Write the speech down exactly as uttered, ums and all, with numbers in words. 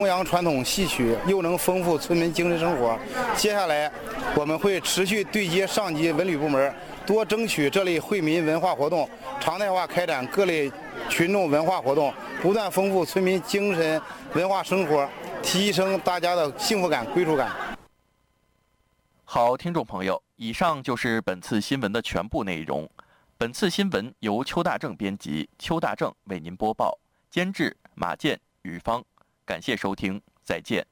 弘扬传统戏曲，又能丰富村民精神生活。接下来，我们会持续对接上级文旅部门，多争取这类惠民文化活动，常态化开展各类群众文化活动，不断丰富村民精神文化生活，提升大家的幸福感、归属感。 好，听众朋友，以上就是本次新闻的全部内容。本次新闻由邱大正编辑，邱大正为您播报，监制马健、于芳。感谢收听，再见。